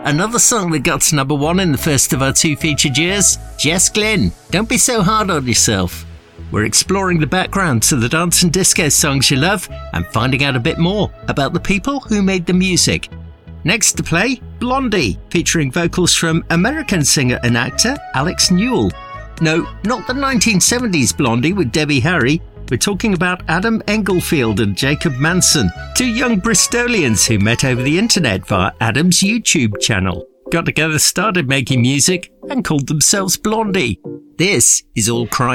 Another song that got to number 1 in the first of our 2 featured years, Jess Glynne, Don't Be So Hard on Yourself. We're exploring the background to the dance and disco songs you love and finding out a bit more about the people who made the music. Next to play, Blondie, featuring vocals from American singer and actor Alex Newell. No, not the 1970s Blondie with Debbie Harry. We're talking about Adam Englefield and Jacob Manson, 2 young Bristolians who met over the internet via Adam's YouTube channel, got together, started making music, and called themselves Blondie. This is All Crime